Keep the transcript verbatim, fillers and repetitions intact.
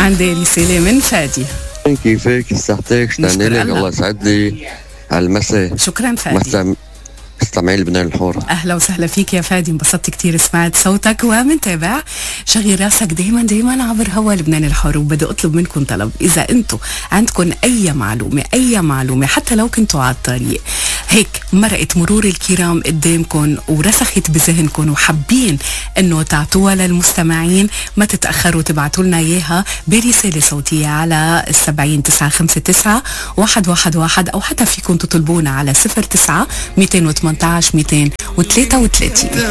عندي رسالة من فادي. كيفك؟ صحتك؟ اشتقنا لك، الله يسعد لي على المساء. شكرا فادي. مساء استمعي لبنان الحور. اهلا وسهلا فيك يا فادي، انبسطت كتير سمعت صوتك ومنتابع. شغل راسك دايما دايما عبر هوا لبنان الحور. وبدي اطلب منكم طلب، اذا انتم عندكم اي معلومه اي معلومه حتى لو كنتوا على الطريق هيك مرقت مرور الكرام قدامكم ورسخت بذهنكم وحابين انه تعطوها للمستمعين، ما تتاخروا تبعتوا لنا اياها برساله صوتيه على سبعين تسعة خمسة تسعة واحد واحد واحد، او حتى فيكم تطلبونا على صفر تسعة مئتين وثمانية عشر مئتين وثلاثة وثلاثين.